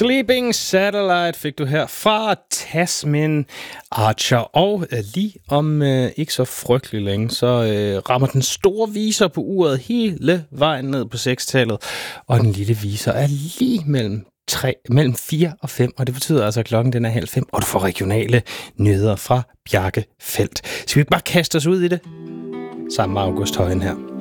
Sleeping Satellite fik du her fra Tasmin Archer. Og lige om ikke så frygtelig længe, så rammer den store viser på uret hele vejen ned på 6-tallet. Og den lille viser er lige mellem 4 og 5, og det betyder altså, at klokken den er 4:30, og du får regionale nyheder fra Bjarke Felt. Skal vi ikke bare kaste os ud i det? Sammen med August Højen her.